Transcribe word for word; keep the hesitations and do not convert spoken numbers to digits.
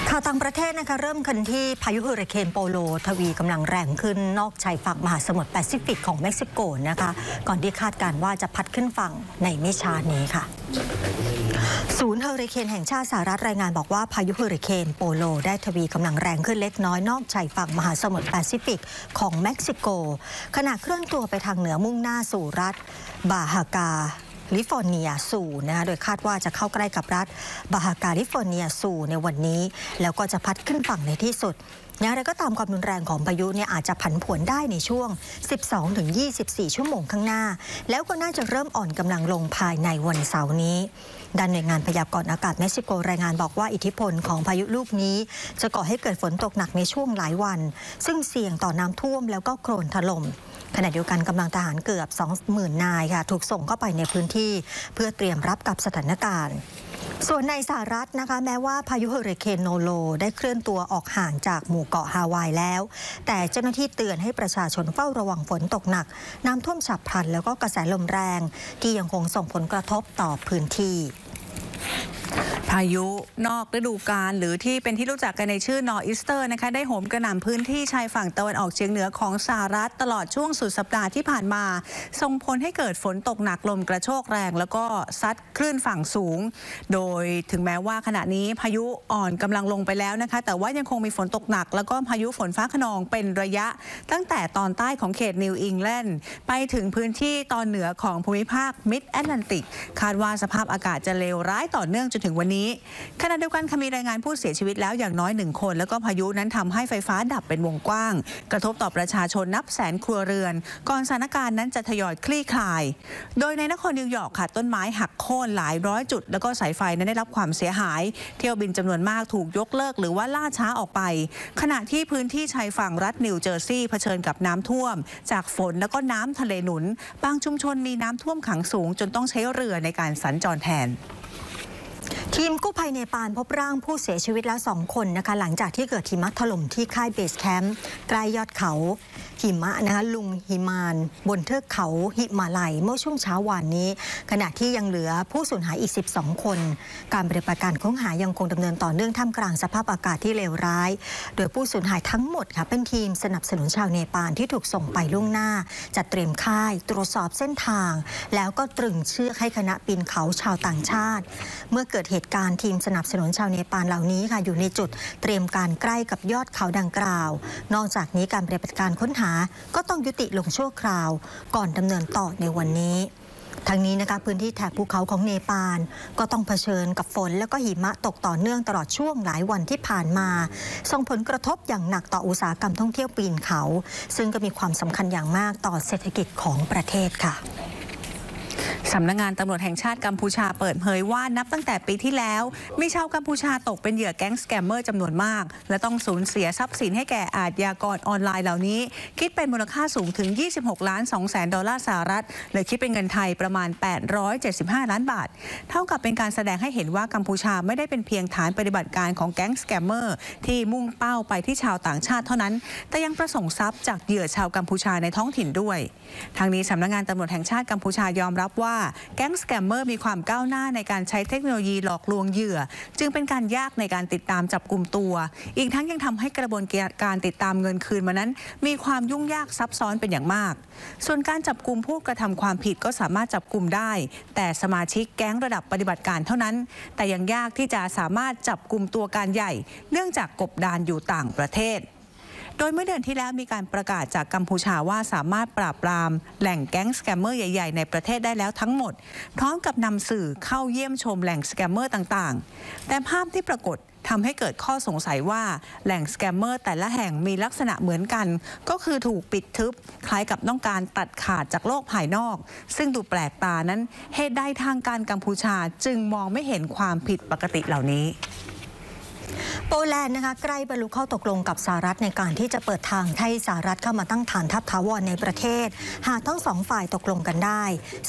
ข่าวต่างประเทศนะคะเริ่มกันที่พายุเฮอริเคนโปโลทวีกำลังแรงขึ้นนอกชายฝั่งมหาสมุทรแปซิฟิกของเม็กซิโกนะคะก่อนที่คาดการณ์ว่าจะพัดขึ้นฝั่งในไม่ช้านี้ค่ะศูนย์เฮอริเคนแห่งชาติสหรัฐรายงานบอกว่าพายุเฮอริเคนโปโลได้ทวีกำลังแรงขึ้นเล็กน้อยนอกชายฝั่งมหาสมุทรแปซิฟิกของเม็กซิโกขณะเคลื่อนตัวไปทางเหนือมุ่งหน้าสู่รัฐบาฮากาแคลิฟอร์เนียสู่นะคะโดยคาดว่าจะเข้าใกล้กับรัฐบาฮาแคลิฟอร์เนียสู่ในวันนี้แล้วก็จะพัดขึ้นฝั่งในที่สุดอย่างไรก็ตามความรุนแรงของพายุเนี่ยอาจจะผันผวนได้ในช่วง สิบสองถึงยี่สิบสี่ ชั่วโมงข้างหน้าแล้วก็น่าจะเริ่มอ่อนกำลังลงภายในวันเสาร์นี้ด้านหน่วยงานพยากรณ์อากาศเม็กซิโกรายงานบอกว่าอิทธิพลของพายุลูกนี้จะก่อให้เกิดฝนตกหนักในช่วงหลายวันซึ่งเสี่ยงต่อน้ำท่วมแล้วก็โคลนถล่มขณะเดียวกันกำลังทหารเกือบ สองหมื่น นายค่ะถูกส่งเข้าไปในพื้นที่เพื่อเตรียมรับกับสถานการณ์ส่วนในสหรัฐนะคะแม้ว่าพายุเฮอริเคนโนโลได้เคลื่อนตัวออกห่างจากหมู่เกาะฮาวายแล้วแต่เจ้าหน้าที่เตือนให้ประชาชนเฝ้าระวังฝนตกหนักน้ำท่วมฉับพลันแล้วก็กระแสลมแรงที่ยังคงส่งผลกระทบต่อพื้นที่พายุนอกฤดูกาลหรือที่เป็นที่รู้จักกันในชื่อนอร์อีสเตอร์นะคะได้โหมกระหน่ำพื้นที่ชายฝั่งตะวันออกเฉียงเหนือของสหรัฐตลอดช่วงสุดสัปดาห์ที่ผ่านมาส่งผลให้เกิดฝนตกหนักลมกระโชกแรงแล้วก็ซัดคลื่นฝั่งสูงโดยถึงแม้ว่าขณะนี้พายุอ่อนกำลังลงไปแล้วนะคะแต่ว่ายังคงมีฝนตกหนักแล้วก็พายุฝนฟ้าคะนองเป็นระยะตั้งแต่ตอนใต้ของเขตนิวอิงแลนด์ไปถึงพื้นที่ตอนเหนือของภูมิภาคมิดแอตแลนติกคาดว่าสภาพอากาศจะเลวร้ายต่อเนื่องจนถึงวันนี้ขณะเดียวกันมีรายงานผู้เสียชีวิตแล้วอย่างน้อยหนึ่งคนแล้วก็พายุนั้นทำให้ไฟฟ้าดับเป็นวงกว้างกระทบต่อประชาชนนับแสนครัวเรือนก่อนสถานการณ์นั้นจะทยอยคลี่คลายโดยในนครนิวยอร์กค่ะต้นไม้หักโค่นหลายร้อยจุดแล้วก็สายไฟนั้นได้รับความเสียหายเที่ยวบินจำนวนมากถูกยกเลิกหรือว่าล่าช้าออกไปขณะที่พื้นที่ชายฝั่งรัฐนิวเจอร์ซีย์เผชิญกับน้ำท่วมจากฝนแล้วก็น้ำทะเลหนุนบางชุมชนมีน้ำท่วมขังสูงจนต้องใช้เรือในการสัญจรแทนทีมกู้ภัยเนปาลพบร่างผู้เสียชีวิตแล้วสองคนนะคะหลังจากที่เกิดหิมะถล่มที่ค่ายเบสแคมป์ใกล้ยอดเขาหิมะนะคะลุงหิมานบนเทือกเขาหิมาลัยเมื่อช่วงเช้าวานนี้ขณะที่ยังเหลือผู้สูญหายอีกสิบสองคนการปฏิบัติการค้นหายังคงดำเนินต่อเนื่องท่ามกลางสภาพอากาศที่เลวร้ายโดยผู้สูญหายทั้งหมดค่ะเป็นทีมสนับสนุนชาวเนปาลที่ถูกส่งไปล่วงหน้าจัดเตรียมค่ายตรวจสอบเส้นทางแล้วก็ตรึงเชือกให้คณะปีนเขาชาวต่างชาติเมื่อเกิดเหตุการณ์ทีมสนับสนุนชาวเนปาลเหล่านี้ค่ะอยู่ในจุดเตรียมการใกล้กับยอดเขาดังกล่าวนอกจากนี้การปฏิบัติการค้นหาก็ต้องยุติลงชั่วคราวก่อนดำเนินต่อในวันนี้ทั้งนี้นะคะพื้นที่แถบภูเขาของเนปาลก็ต้องเผชิญกับฝนและก็หิมะตกต่อเนื่องตลอดช่วงหลายวันที่ผ่านมาส่งผลกระทบอย่างหนักต่ออุตสาหกรรมท่องเที่ยวปีนเขาซึ่งก็มีความสำคัญอย่างมากต่อเศรษฐกิจของประเทศค่ะสำนักงานตำรวจแห่งชาติกัมพูชาเปิดเผยว่านับตั้งแต่ปีที่แล้วมีชาวกัมพูชาตกเป็นเหยื่อแก๊งสแกมเมอร์จำนวนมากและต้องสูญเสียทรัพย์สินให้แก่อาชญากรออนไลน์เหล่านี้คิดเป็นมูลค่าสูงถึงยี่สิบหกล้านสองแสนดอลลาร์สหรัฐหรือคิดเป็นเงินไทยประมาณแปดร้อยเจ็ดสิบห้าล้านบาทเท่ากับเป็นการแสดงให้เห็นว่ากัมพูชาไม่ได้เป็นเพียงฐานปฏิบัติการของแก๊งสแกมเมอร์ที่มุ่งเป้าไปที่ชาวต่างชาติเท่านั้นแต่ยังประสงค์ทรัพย์จากเหยื่อชาวกัมพูชาในท้องถิ่นด้วยทางนี้สำนักงานตำรวจแห่งชาติกัมพูชายอมรับว่าแก๊งสแกมเมอร์มีความก้าวหน้าในการใช้เทคโนโลยีหลอกลวงเหยื่อจึงเป็นการยากในการติดตามจับกลุ่มตัวอีกทั้งยังทำให้กระบวนการติดตามเงินคืนมานั้นมีความยุ่งยากซับซ้อนเป็นอย่างมากส่วนการจับกลุ่มผู้กระทำความผิดก็สามารถจับกลุ่มได้แต่สมาชิกแก๊งระดับปฏิบัติการเท่านั้นแต่ยังยากที่จะสามารถจับกลุ่มตัวการใหญ่เนื่องจากกบดานอยู่ต่างประเทศโดยเมื่อเดือนที่แล้วมีการประกาศจากกัมพูชาว่าสามารถปราบปรามแหล่งแก๊งสแกมเมอร์ใหญ่ๆในประเทศได้แล้วทั้งหมดพร้อมกับนำสื่อเข้าเยี่ยมชมแหล่งสแกมเมอร์ต่างๆแต่ภาพที่ปรากฏทำให้เกิดข้อสงสัยว่าแหล่งสแกมเมอร์แต่ละแห่งมีลักษณะเหมือนกันก็คือถูกปิดทึบคล้ายกับต้องการตัดขาดจากโลกภายนอกซึ่งดูแปลกตานั้นเหตุใดทางการกัมพูชาจึงมองไม่เห็นความผิดปกติเหล่านี้โปแลนด์นะคะใกล้บรรลุข้อตกลงกับสหรัฐในการที่จะเปิดทางให้สหรัฐเข้ามาตั้งฐานทัพถาวรในประเทศหากทั้งสองฝ่ายตกลงกันได้